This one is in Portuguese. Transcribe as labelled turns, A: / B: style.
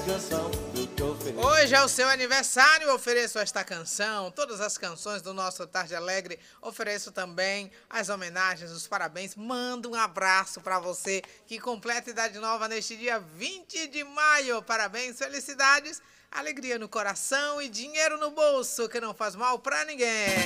A: canção do que ofereço.
B: Hoje é o seu aniversário, ofereço esta canção, todas as canções do nosso Tarde Alegre, ofereço também as homenagens, os parabéns, mando um abraço para você que completa idade nova neste dia 20 de maio, parabéns, felicidades, alegria no coração e dinheiro no bolso, que não faz mal para ninguém.